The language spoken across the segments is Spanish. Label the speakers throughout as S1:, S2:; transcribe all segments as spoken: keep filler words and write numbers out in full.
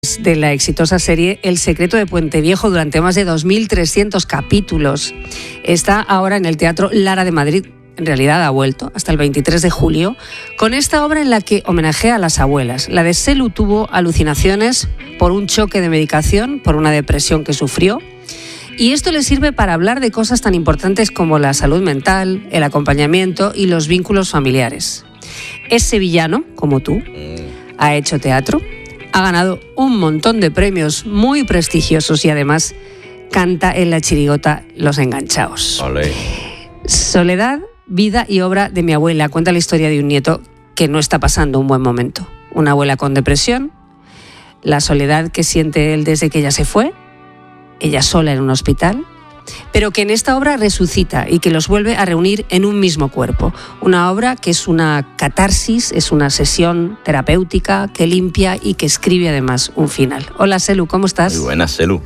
S1: de la exitosa serie El secreto de Puente Viejo durante más de dos mil trescientos capítulos. Está ahora en el Teatro Lara de Madrid. En realidad ha vuelto hasta el veintitrés de julio con esta obra en la que homenajea a las abuelas. La de Selu tuvo alucinaciones por un choque de medicación, por una depresión que sufrió. Y esto le sirve para hablar de cosas tan importantes como la salud mental, el acompañamiento y los vínculos familiares. Es sevillano, como tú, ha hecho teatro, ha ganado un montón de premios muy prestigiosos y además canta en la chirigota Los Enganchaos.
S2: Olé.
S1: Soledad, vida y obra de mi abuela. Cuenta la historia de un nieto que no está pasando un buen momento. Una abuela con depresión, la soledad que siente él desde que ella se fue, ella sola en un hospital, pero que en esta obra resucita y que los vuelve a reunir en un mismo cuerpo. Una obra que es una catarsis, es una sesión terapéutica que limpia y que escribe además un final. Hola Selu, ¿cómo estás?
S2: Muy buenas, Selu.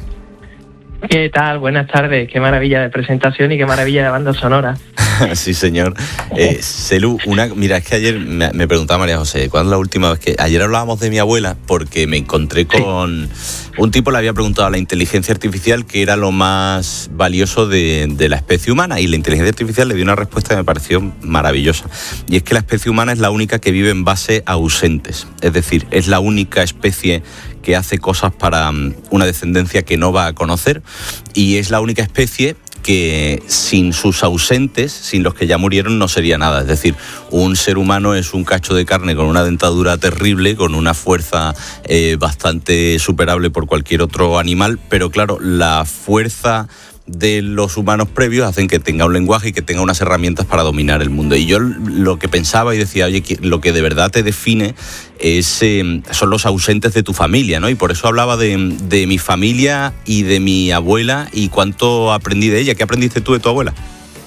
S3: ¿Qué tal? Buenas tardes. Qué maravilla de presentación y qué maravilla de banda sonora.
S2: Sí, señor. Eh, Selu, una, mira, es que ayer me, me preguntaba María José, ¿cuándo es la última vez que...? Ayer hablábamos de mi abuela porque me encontré con... Sí. Un tipo le había preguntado a la inteligencia artificial qué era lo más valioso de, de la especie humana y la inteligencia artificial le dio una respuesta que me pareció maravillosa. Y es que la especie humana es la única que vive en base a ausentes. Es decir, es la única especie que hace cosas para una descendencia que no va a conocer y es la única especie que sin sus ausentes, sin los que ya murieron, no sería nada. Es decir, un ser humano es un cacho de carne con una dentadura terrible, con una fuerza eh, bastante superable por cualquier otro animal, pero claro, la fuerza de los humanos previos hacen que tenga un lenguaje y que tenga unas herramientas para dominar el mundo. Y yo lo que pensaba y decía, oye, lo que de verdad te define es, eh, son los ausentes de tu familia, ¿no? Y por eso hablaba de, de mi familia y de mi abuela y cuánto aprendí de ella. ¿Qué aprendiste tú de tu abuela?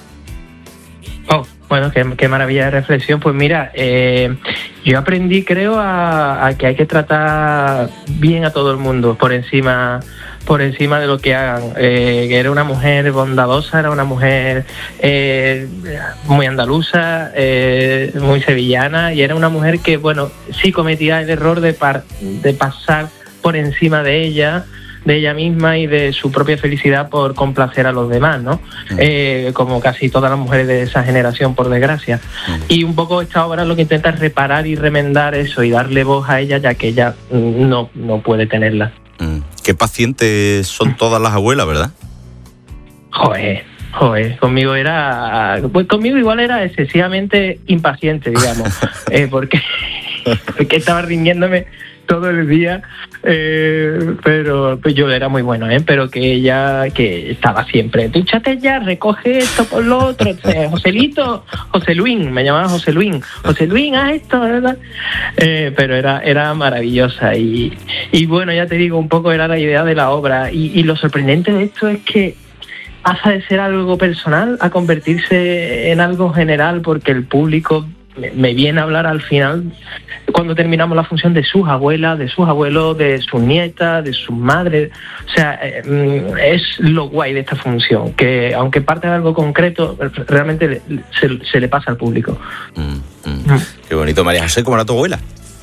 S3: Oh, bueno, qué, qué maravilla de reflexión. Pues mira, eh, yo aprendí, creo, a, a que hay que tratar bien a todo el mundo por encima... por encima de lo que hagan. Eh, que era una mujer bondadosa, era una mujer eh, muy andaluza, eh, muy sevillana, y era una mujer que, bueno, sí cometía el error de, par, de pasar por encima de ella, de ella misma y de su propia felicidad por complacer a los demás, ¿no? Mm. Eh, como casi todas las mujeres de esa generación, por desgracia. Mm. Y un poco esta obra lo que intenta es reparar y remendar eso y darle voz a ella, ya que ella no, no puede tenerla.
S2: Mm. Qué pacientes son todas las abuelas, ¿verdad?
S3: Joder, joder, conmigo era... Pues conmigo igual era excesivamente impaciente, digamos, eh, porque, porque estaba rindiéndome todo el día, eh, pero pues yo era muy bueno, ¿eh? Pero que ella, que estaba siempre, dúchate ya, recoge esto por lo otro, Joselito, José Luis, me llamaba José Luis, José Luis, haz esto, ¿verdad? Eh, pero era, era maravillosa y, y bueno, ya te digo, un poco era la idea de la obra y, y lo sorprendente de esto es que pasa de ser algo personal a convertirse en algo general porque el público me, me viene a hablar al final cuando terminamos la función de sus abuelas, de sus abuelos, de sus nietas, de sus madres. O sea, eh, es lo guay de esta función, que aunque parte de algo concreto, realmente se, se le pasa al público.
S2: Mm, mm. Mm. Qué bonito. María José, ¿cómo era tu abuela?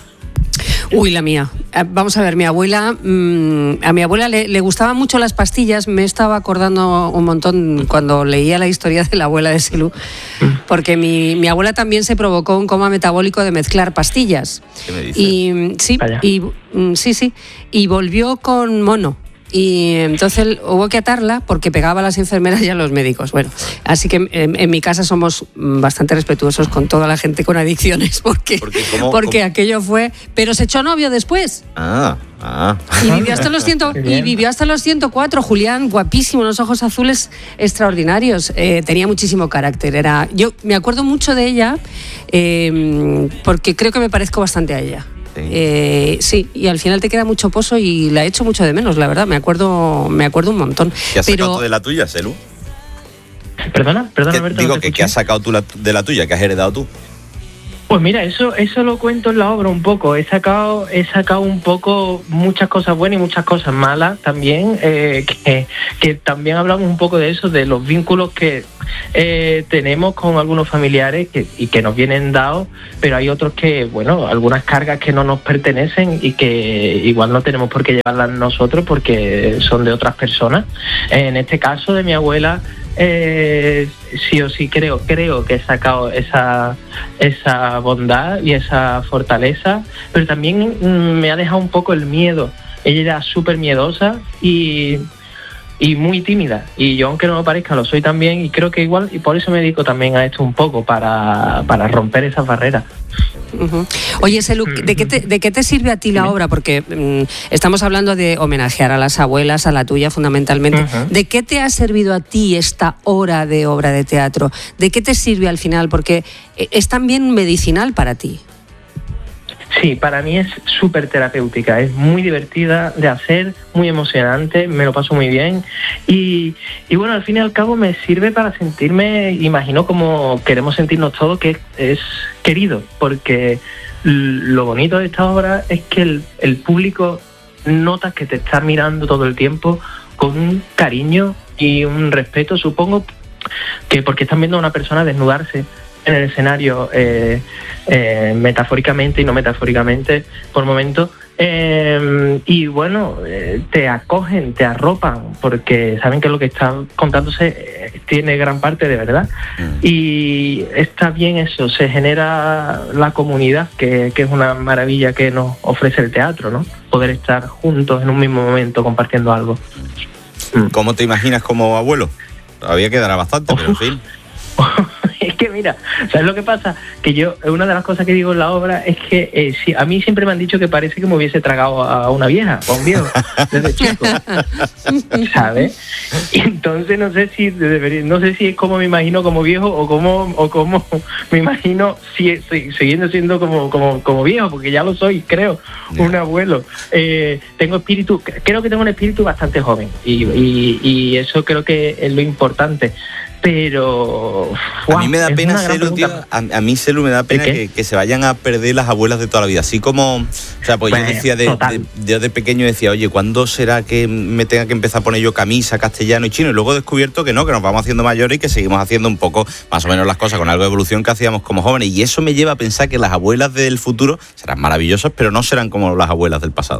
S1: Uy, la mía. Vamos a ver, mi abuela, mmm, a mi abuela le, le gustaban mucho las pastillas. Me estaba acordando un montón cuando leía la historia de la abuela de Selu, porque mi, mi abuela también se provocó un coma metabólico de mezclar pastillas.
S2: ¿Qué me dices?
S1: Y sí, y, sí, sí, y volvió con mono. Y entonces hubo que atarla porque pegaba a las enfermeras y a los médicos. Bueno, así que en, en mi casa somos bastante respetuosos con toda la gente con adicciones porque,
S2: porque, ¿cómo,
S1: porque
S2: cómo?
S1: aquello fue... Pero se echó novio después.
S2: Ah, ah.
S1: Y vivió hasta los cien, y vivió hasta los ciento cuatro. Julián, guapísimo, unos ojos azules extraordinarios. Eh, tenía muchísimo carácter. Era, yo me acuerdo mucho de ella eh, porque creo que me parezco bastante a ella. Sí. Eh, sí, y al final te queda mucho pozo y la echo mucho de menos, la verdad, me acuerdo me acuerdo un montón.
S2: ¿Qué has
S1: pero...
S2: sacado tú de la tuya, Selu?
S3: Perdona, perdona, Berta,
S2: Digo
S3: no
S2: que ¿qué has sacado tú de la tuya, que has heredado tú?
S3: Pues mira, eso eso lo cuento en la obra un poco. He sacado he sacado un poco muchas cosas buenas y muchas cosas malas también, eh, que, que también hablamos un poco de eso, de los vínculos que eh, tenemos con algunos familiares que, y que nos vienen dados, pero hay otros que, bueno, algunas cargas que no nos pertenecen y que igual no tenemos por qué llevarlas nosotros porque son de otras personas. En este caso de mi abuela, Eh, sí o sí creo creo que he sacado esa esa bondad y esa fortaleza, pero también mm, me ha dejado un poco el miedo. Ella era súper miedosa y y muy tímida, y yo, aunque no lo parezca, lo soy también, y creo que igual, y por eso me dedico también a esto un poco, para, para romper esas barreras.
S1: Uh-huh. Oye, Selu, ¿de qué, te, ¿de qué te sirve a ti la obra? Porque mmm, estamos hablando de homenajear a las abuelas, a la tuya fundamentalmente. Uh-huh. ¿De qué te ha servido a ti esta hora de obra de teatro? ¿De qué te sirve al final? Porque es también medicinal para ti.
S3: Sí, para mí es súper terapéutica, es muy divertida de hacer, muy emocionante, me lo paso muy bien y, y bueno, al fin y al cabo me sirve para sentirme, imagino como queremos sentirnos todos, que es querido, porque lo bonito de esta obra es que el, el público nota que te está mirando todo el tiempo con un cariño y un respeto, supongo que porque están viendo a una persona desnudarse en el escenario, eh, eh, metafóricamente y no metafóricamente por momentos, eh, y bueno, eh, te acogen, te arropan, porque saben que lo que está contándose eh, tiene gran parte de verdad. Mm. Y está bien eso, se genera la comunidad, que, que es una maravilla que nos ofrece el teatro, ¿no? Poder estar juntos en un mismo momento compartiendo algo.
S2: Mm. ¿Cómo te imaginas como abuelo? Todavía quedará bastante, Uf. pero en fin.
S3: Es que mira, ¿sabes lo que pasa? Que yo, una de las cosas que digo en la obra es que eh, sí, a mí siempre me han dicho que parece que me hubiese tragado a una vieja o a un viejo desde chico, ¿sabes? Y entonces no sé si debería, no sé si es como me imagino como viejo o como o como me imagino si, si, siguiendo siendo como como como viejo, porque ya lo soy, creo, yeah. un abuelo. Eh, tengo espíritu, creo que tengo un espíritu bastante joven y, y, y eso creo que es lo importante. Pero
S2: wow, a mí me da pena, Selu, tío, a, a mí, Selu, me da pena que, que se vayan a perder las abuelas de toda la vida. Así como, o sea, pues bueno, yo decía de, de, de, de pequeño, decía, oye, ¿cuándo será que me tenga que empezar a poner yo camisa, castellano y chino? Y luego he descubierto que no, que nos vamos haciendo mayores y que seguimos haciendo un poco más o menos las cosas con algo de evolución que hacíamos como jóvenes. Y eso me lleva a pensar que las abuelas del futuro serán maravillosas, pero no serán como las abuelas del pasado.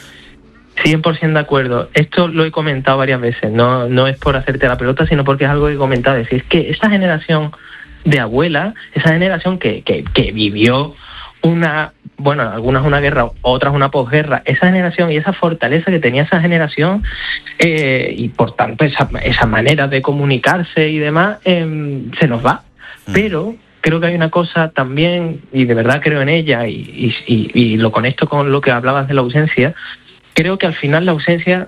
S3: cien por ciento de acuerdo. Esto lo he comentado varias veces, no no es por hacerte la pelota, sino porque es algo que he comentado. Es decir, es que esa generación de abuelas, esa generación que, que, que vivió una, bueno, algunas una guerra, otras una posguerra, esa generación y esa fortaleza que tenía esa generación, eh, y por tanto esa, esa manera de comunicarse y demás, eh, se nos va. Mm. Pero creo que hay una cosa también, y de verdad creo en ella, y, y, y, y lo conecto con lo que hablabas de la ausencia. Creo que al final la ausencia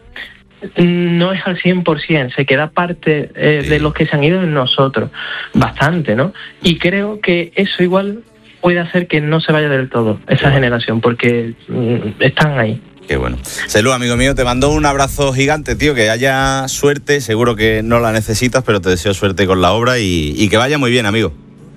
S3: no es al cien por ciento, se queda parte eh, sí. de los que se han ido en nosotros, bastante, ¿no? Y creo que eso igual puede hacer que no se vaya del todo esa bueno. generación, porque mm, están ahí.
S2: Qué bueno. Selu, amigo mío, te mando un abrazo gigante, tío, que haya suerte, seguro que no la necesitas, pero te deseo suerte con la obra y, y que vaya muy bien, amigo.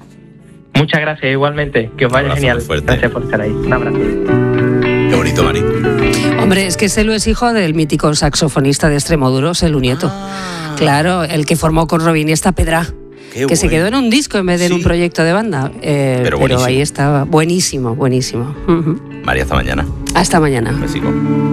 S3: Muchas gracias, igualmente, que os vaya genial. Gracias por estar ahí. Un abrazo.
S2: Qué bonito, Mari.
S1: Hombre, es que Selu es hijo del mítico saxofonista de Extremoduro, Selu Nieto. Ah. Claro, el que formó con Robin y esta Pedra. Qué que bueno. Se quedó en un disco en vez de sí. en un proyecto de banda. Eh, pero, pero ahí estaba. Buenísimo, buenísimo. Uh-huh.
S2: María, hasta mañana.
S1: Hasta mañana.
S2: Me sigo.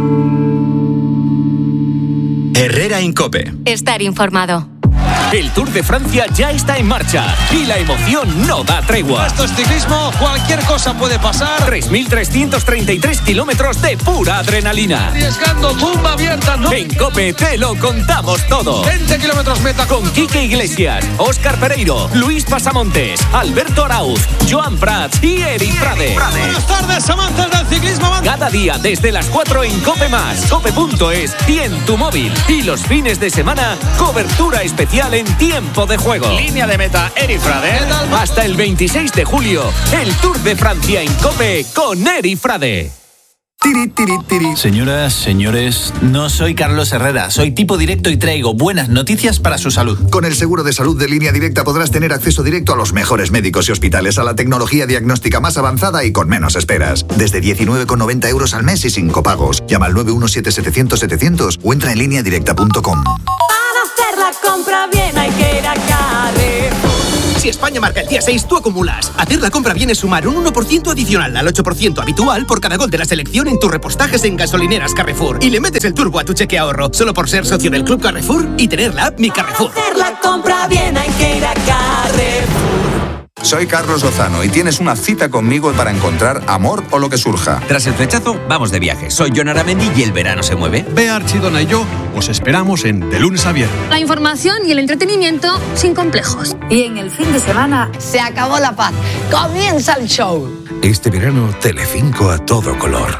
S4: Herrera en COPE.
S5: Estar informado.
S4: El Tour de Francia ya está en marcha y la emoción no da tregua.
S6: Esto es ciclismo, cualquier cosa puede pasar.
S4: tres mil trescientos treinta y tres kilómetros de pura adrenalina.
S6: Arriesgando, tumba abierta, ¿no?
S4: En COPE te lo contamos todo.
S6: veinte kilómetros meta.
S4: Con Quique Iglesias, Óscar Pereiro, Luis Pasamontes, Alberto Arauz, Joan Prats y Eri Frade.
S6: Buenas tardes, amantes del ciclismo.
S4: Cada día desde las cuatro en COPE más, cope punto es y en tu móvil. Y los fines de semana, cobertura especial en tiempo de juego.
S6: Línea de meta, Eri Frade.
S4: Hasta el veintiséis de julio, el Tour de Francia en COPE con Eri Frade.
S5: Tiri, tiri, tiri. Señoras, señores, no soy Carlos Herrera, soy tipo directo y traigo buenas noticias para su salud.
S7: Con el seguro de salud de Línea Directa podrás tener acceso directo a los mejores médicos y hospitales, a la tecnología diagnóstica más avanzada y con menos esperas. Desde diecinueve con noventa euros al mes y sin copagos. Llama al nueve uno siete setecientos setecientos o entra en línea directa punto com.
S8: Para hacer la compra bien hay que ir a Carrefour.
S9: Si España marca el día seis, tú acumulas. Hacer la compra bien es sumar un uno por ciento adicional al ocho por ciento habitual por cada gol de la selección en tus repostajes en gasolineras Carrefour. Y le metes el turbo a tu cheque ahorro, solo por ser socio del Club Carrefour y tener la app Mi Carrefour.
S8: Para hacer la compra bien hay que ir a Carrefour.
S10: Soy Carlos Lozano y tienes una cita conmigo para encontrar amor o lo que surja.
S11: Tras el flechazo, vamos de viaje. Soy Jon Aramendi y el verano se mueve.
S6: Bea Archidona y yo os esperamos en De Lunes a Viernes.
S12: La información y el entretenimiento sin complejos.
S13: Y en el fin de semana se acabó la paz. Comienza el show.
S14: Este verano, Telecinco a todo color.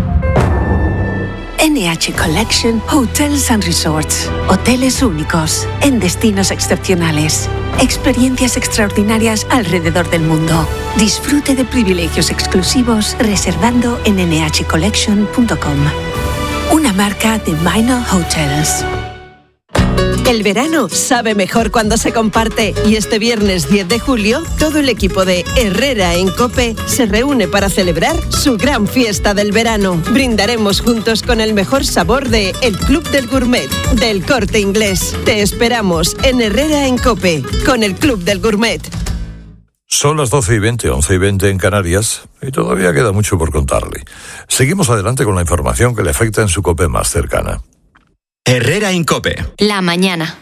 S15: N H Collection Hotels and Resorts. Hoteles únicos en destinos excepcionales. Experiencias extraordinarias alrededor del mundo. Disfrute de privilegios exclusivos reservando en ene hache collection punto com. Una marca de Minor Hotels.
S16: El verano sabe mejor cuando se comparte y este viernes diez de julio todo el equipo de Herrera en COPE se reúne para celebrar su gran fiesta del verano. Brindaremos juntos con el mejor sabor de El Club del Gourmet, del Corte Inglés. Te esperamos en Herrera en COPE, con el Club del Gourmet.
S17: Son las doce y veinte, once y veinte en Canarias y todavía queda mucho por contarle. Seguimos adelante con la información que le afecta en su COPE más cercana.
S18: Herrera en COPE.
S19: La mañana.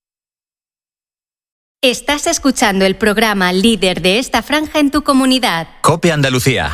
S19: Estás escuchando el programa líder de esta franja en tu comunidad.
S18: COPE Andalucía.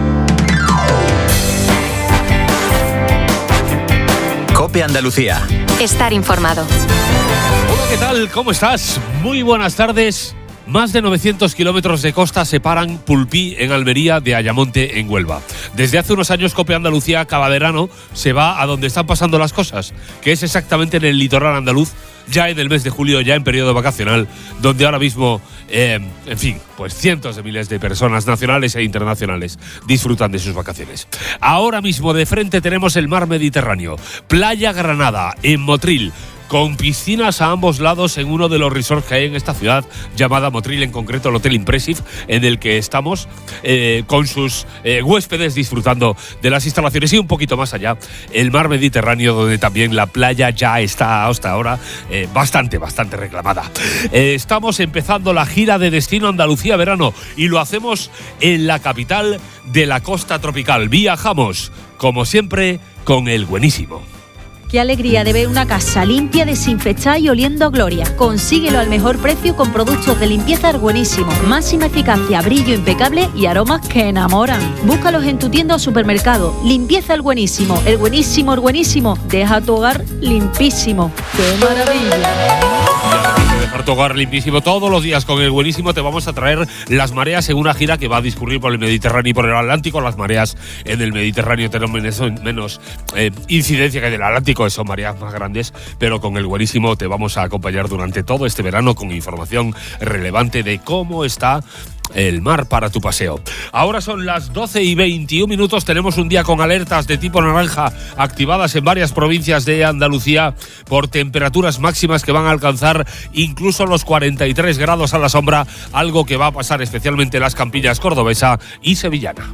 S18: COPE Andalucía.
S19: Estar informado.
S20: Hola, ¿qué tal? ¿Cómo estás? Muy buenas tardes. Más de novecientos kilómetros de costa separan Pulpí en Almería de Ayamonte en Huelva. Desde hace unos años COPE Andalucía cada verano se va a donde están pasando las cosas, que es exactamente en el litoral andaluz, ya en el mes de julio, ya en periodo vacacional, donde ahora mismo, eh, en fin, pues cientos de miles de personas nacionales e internacionales disfrutan de sus vacaciones. Ahora mismo de frente tenemos el mar Mediterráneo, Playa Granada, en Motril, con piscinas a ambos lados en uno de los resorts que hay en esta ciudad llamada Motril, en concreto el Hotel Impressive, en el que estamos eh, con sus eh, huéspedes disfrutando de las instalaciones, y un poquito más allá el mar Mediterráneo, donde también la playa ya está hasta ahora eh, bastante, bastante reclamada. Eh, estamos empezando la gira de Destino Andalucía Verano y lo hacemos en la capital de la costa tropical. Viajamos, como siempre, con el buenísimo.
S21: Qué alegría de ver una casa limpia, desinfectada y oliendo a gloria. Consíguelo al mejor precio con productos de limpieza Buenísimo. Máxima eficacia, brillo impecable y aromas que enamoran. Búscalos en tu tienda o supermercado. Limpieza El Buenísimo. El Buenísimo, el Buenísimo. Deja tu hogar limpísimo. ¡Qué maravilla!
S20: Dejar tu hogar limpísimo todos los días con El Buenísimo. Te vamos a traer las mareas en una gira que va a discurrir por el Mediterráneo y por el Atlántico. Las mareas en el Mediterráneo tienen menos, menos eh, incidencia que en el Atlántico, son mareas más grandes, pero con El Buenísimo te vamos a acompañar durante todo este verano con información relevante de cómo está el mar para tu paseo. Ahora son las doce y veintiún minutos. Tenemos un día con alertas de tipo naranja activadas en varias provincias de Andalucía por temperaturas máximas que van a alcanzar incluso los cuarenta y tres grados a la sombra, algo que va a pasar especialmente en las campiñas cordobesa y sevillana.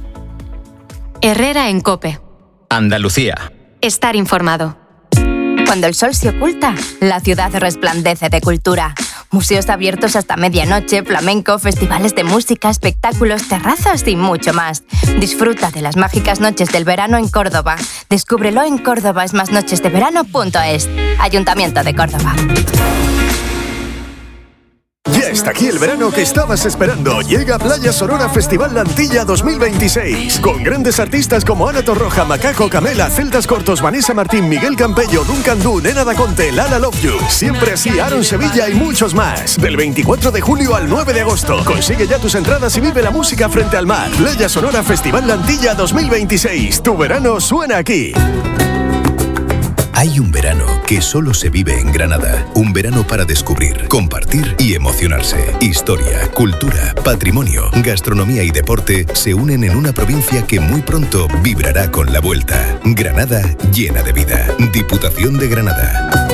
S19: Herrera en COPE.
S18: Andalucía.
S19: Estar informado.
S22: Cuando el sol se oculta, la ciudad resplandece de cultura. Museos abiertos hasta medianoche, flamenco, festivales de música, espectáculos, terrazas y mucho más. Disfruta de las mágicas noches del verano en Córdoba. Descúbrelo en córdoba es más noches de verano punto es. Ayuntamiento de Córdoba.
S23: Ya está aquí el verano que estabas esperando. Llega Playa Sonora Festival Lantilla dos mil veintiséis. Con grandes artistas como Ana Torroja, Macaco, Camela, Celtas Cortos, Vanessa Martín, Miguel Campello, Duncan Du, Nena Da Conte, Lala Love You. Siempre así, Aaron Sevilla y muchos más. Del veinticuatro de julio al nueve de agosto. Consigue ya tus entradas y vive la música frente al mar. Playa Sonora Festival Lantilla dos mil veintiséis. Tu verano suena aquí.
S14: Hay un verano que solo se vive en Granada. Un verano para descubrir, compartir y emocionarse. Historia, cultura, patrimonio, gastronomía y deporte se unen en una provincia que muy pronto vibrará con la vuelta. Granada llena de vida. Diputación de Granada.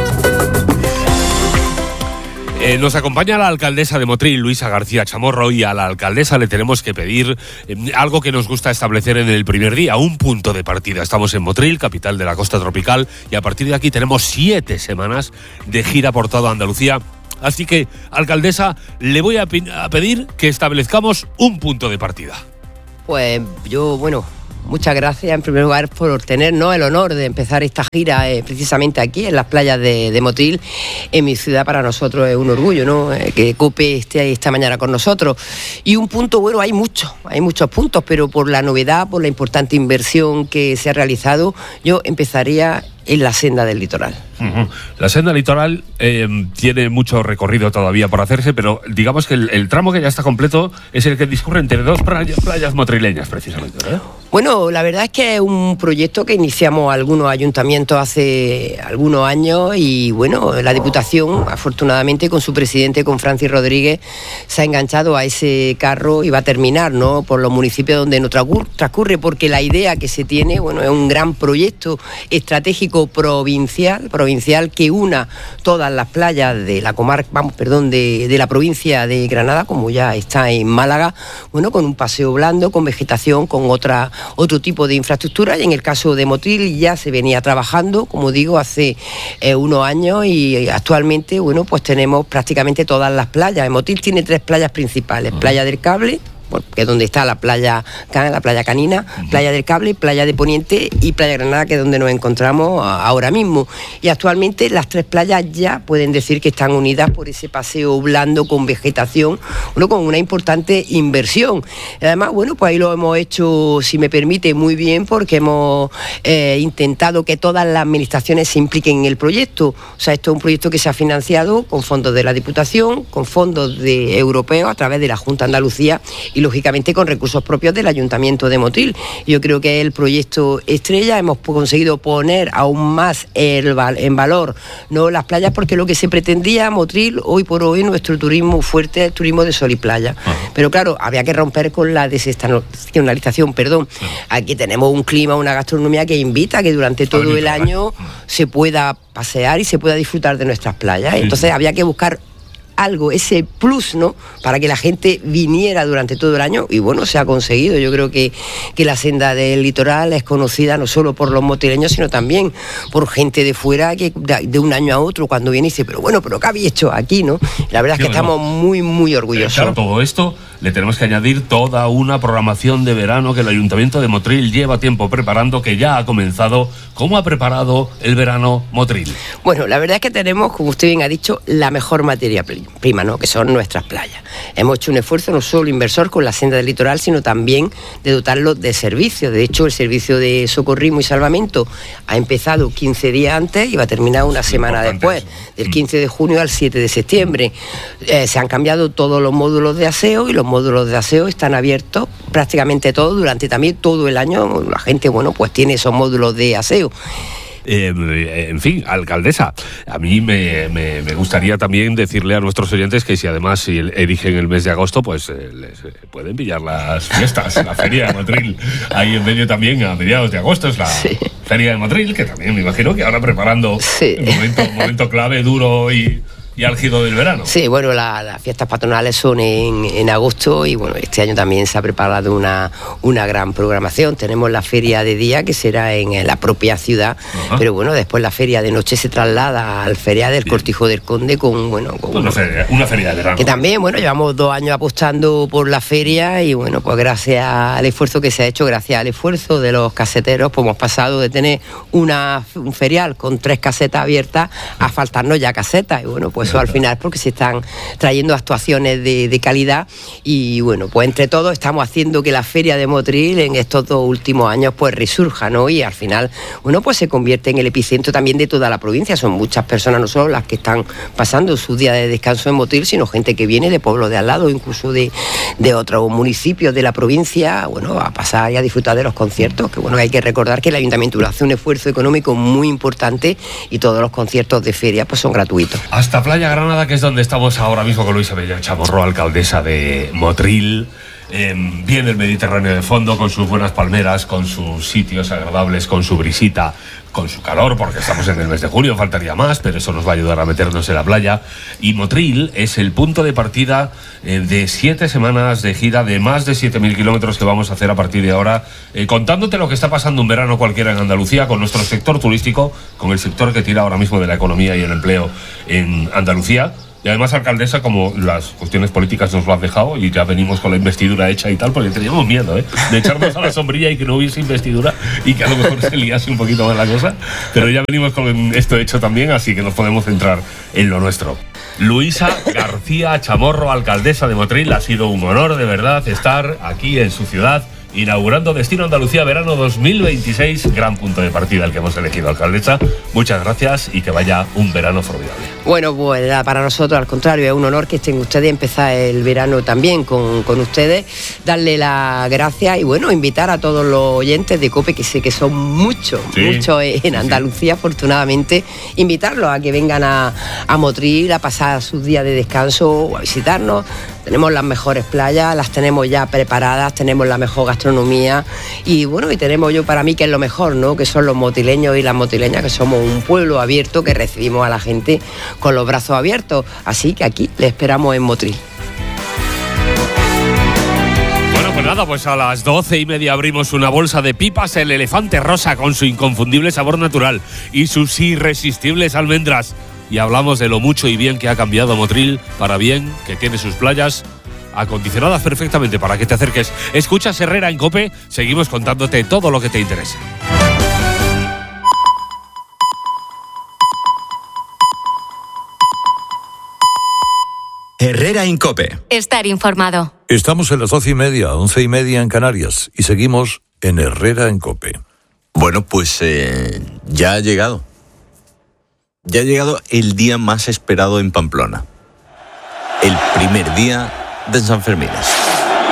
S20: Eh, nos acompaña la alcaldesa de Motril, Luisa García Chamorro, y a la alcaldesa le tenemos que pedir eh, algo que nos gusta establecer en el primer día, un punto de partida. Estamos en Motril, capital de la costa tropical, y a partir de aquí tenemos siete semanas de gira por toda Andalucía. Así que, alcaldesa, le voy a, pi- a pedir que establezcamos un punto de partida.
S1: Pues yo, bueno... Muchas gracias en primer lugar por tenernos el honor de empezar esta gira eh, precisamente aquí en las playas de, de Motril, en mi ciudad. Para nosotros es un orgullo, ¿no? Eh, que COPE esté esta mañana con nosotros. Y un punto, bueno, hay muchos, hay muchos puntos, pero por la novedad, por la importante inversión que se ha realizado, yo empezaría en la senda del litoral.
S20: Uh-huh. La senda litoral eh, tiene mucho recorrido todavía por hacerse, pero digamos que el, el tramo que ya está completo es el que discurre entre dos playas, playas motrileñas, precisamente, ¿eh?
S1: Bueno, la verdad es que es un proyecto que iniciamos algunos ayuntamientos hace algunos años y, bueno, la Diputación, afortunadamente, con su presidente, con Francis Rodríguez, se ha enganchado a ese carro y va a terminar, ¿no?, por los municipios donde no transcurre, porque la idea que se tiene, bueno, es un gran proyecto estratégico provincial, provincial que una todas las playas de la comarca, vamos, perdón, de, de la provincia de Granada, como ya está en Málaga, bueno, con un paseo blando, con vegetación, con otra, otro tipo de infraestructura. Y en el caso de Motril ya se venía trabajando, como digo, hace eh, unos años, y actualmente, bueno, pues tenemos prácticamente todas las playas. Motril tiene tres playas principales: Playa del Cable, que es donde está la playa la playa Canina, uh-huh. Playa del Cable, Playa de Poniente y Playa Granada, que es donde nos encontramos ahora mismo. Y actualmente las tres playas ya pueden decir que están unidas por ese paseo blando con vegetación, bueno, con una importante inversión. Además, bueno, pues ahí lo hemos hecho, si me permite, muy bien, porque hemos eh, intentado que todas las administraciones se impliquen en el proyecto. O sea, esto es un proyecto que se ha financiado con fondos de la Diputación, con fondos de europeos a través de la Junta de Andalucía y lógicamente con recursos propios del Ayuntamiento de Motril. Yo creo que es el proyecto estrella. Hemos conseguido poner aún más el, en valor, no las playas, porque lo que se pretendía Motril, hoy por hoy nuestro turismo fuerte es el turismo de sol y playa. Uh-huh. Pero claro, había que romper con la desestacionalización, perdón. Uh-huh. Aquí tenemos un clima, una gastronomía que invita a que durante todo el año uh-huh. se pueda pasear y se pueda disfrutar de nuestras playas. Entonces uh-huh. había que buscar algo, ese plus, ¿no?, para que la gente viniera durante todo el año, y bueno, se ha conseguido. Yo creo que, que la senda del litoral es conocida no solo por los motrileños, sino también por gente de fuera que de un año a otro, cuando viene, dice, pero bueno, pero ¿qué habéis hecho aquí, no? La verdad es que estamos muy, muy orgullosos.
S20: Claro, todo esto le tenemos que añadir toda una programación de verano que el Ayuntamiento de Motril lleva tiempo preparando, que ya ha comenzado. ¿Cómo ha preparado el verano Motril?
S1: Bueno, la verdad es que tenemos, como usted bien ha dicho, la mejor materia prima, ¿no?, que son nuestras playas. Hemos hecho un esfuerzo no solo inversor con la senda del litoral, sino también de dotarlo de servicios. De hecho, el servicio de socorrismo y salvamento ha empezado quince días antes y va a terminar una semana después, del quince de junio al siete de septiembre. Eh, se han cambiado todos los módulos de aseo, y los módulos de aseo están abiertos prácticamente todos durante también todo el año. La gente, bueno, pues tiene esos módulos de aseo.
S20: Eh, en fin, alcaldesa, a mí me, me, me gustaría también decirle a nuestros oyentes que si además si eligen el mes de agosto, pues eh, les eh, pueden pillar las fiestas, la feria de Motril. Ahí en medio también, a mediados de agosto, es la sí. feria de Motril, que también me imagino que ahora preparando sí. el momento, momento clave, duro y... y álgido del verano.
S1: Sí, bueno, la, las fiestas patronales son en, en agosto, y bueno, este año también se ha preparado una, una gran programación. Tenemos la feria de día, que será en, en la propia ciudad, uh-huh. pero bueno, después la feria de noche se traslada al feria del Bien. Cortijo del Conde, con, bueno, con
S20: una, feria, una feria de verano.
S1: Que también, bueno, llevamos dos años apostando por la feria, y bueno, pues gracias al esfuerzo que se ha hecho, gracias al esfuerzo de los caseteros, pues hemos pasado de tener una, un ferial con tres casetas abiertas a faltarnos ya casetas, y bueno, pues pues eso al final porque se están trayendo actuaciones de, de calidad y bueno, pues entre todos estamos haciendo que la feria de Motril en estos dos últimos años pues resurja, ¿no? Y al final, bueno, pues se convierte en el epicentro también de toda la provincia. Son muchas personas, no solo las que están pasando su día de descanso en Motril, sino gente que viene de pueblos de al lado, incluso de, de otros municipios de la provincia, bueno, a pasar y a disfrutar de los conciertos, que bueno, hay que recordar que el Ayuntamiento hace un esfuerzo económico muy importante y todos los conciertos de feria pues son gratuitos.
S20: Hasta Playa Granada, que es donde estamos ahora mismo con Luisa Bella Chamorro, alcaldesa de Motril. Eh, viene el Mediterráneo de fondo con sus buenas palmeras, con sus sitios agradables, con su brisita, con su calor, porque estamos en el mes de junio, faltaría más, pero eso nos va a ayudar a meternos en la playa. Y Motril es el punto de partida eh, de siete semanas de gira de más de siete mil kilómetros que vamos a hacer a partir de ahora, eh, contándote lo que está pasando un verano cualquiera en Andalucía, con nuestro sector turístico, con el sector que tira ahora mismo de la economía y el empleo en Andalucía. Y además, alcaldesa, como las cuestiones políticas nos lo han dejado y ya venimos con la investidura hecha y tal, porque teníamos miedo, ¿eh? De echarnos a la sombrilla y que no hubiese investidura y que a lo mejor se liase un poquito más la cosa. Pero ya venimos con esto hecho también, así que nos podemos centrar en lo nuestro. Luisa García Chamorro, alcaldesa de Motril, ha sido un honor de verdad estar aquí en su ciudad, inaugurando Destino Andalucía Verano dos mil veintiséis, gran punto de partida el que hemos elegido, alcaldesa. Muchas gracias y que vaya un verano formidable.
S1: Bueno, pues para nosotros, al contrario, es un honor que estén ustedes, empezar el verano también con, con ustedes, darle las gracias y bueno, invitar a todos los oyentes de COPE, que sé que son muchos, sí, muchos en Andalucía, sí, afortunadamente, invitarlos a que vengan a, a Motril a pasar sus días de descanso o a visitarnos. Tenemos las mejores playas, las tenemos ya preparadas, tenemos la mejor gastronomía y bueno, y tenemos yo para mí que es lo mejor, ¿no? Que son los motileños y las motileñas, que somos un pueblo abierto que recibimos a la gente con los brazos abiertos. Así que aquí le esperamos en Motril.
S20: Bueno, pues nada, pues a las doce y media abrimos una bolsa de pipas, el Elefante Rosa, con su inconfundible sabor natural y sus irresistibles almendras. Y hablamos de lo mucho y bien que ha cambiado Motril para bien, que tiene sus playas acondicionadas perfectamente para que te acerques. Escuchas Herrera en COPE, seguimos contándote todo lo que te interesa.
S18: Herrera en COPE.
S19: Estar informado.
S17: Estamos en las doce y media, once y media en Canarias y seguimos en Herrera en COPE.
S2: Bueno, pues eh, ya ha llegado. Ya ha llegado el día más esperado en Pamplona. El primer día de Sanfermines.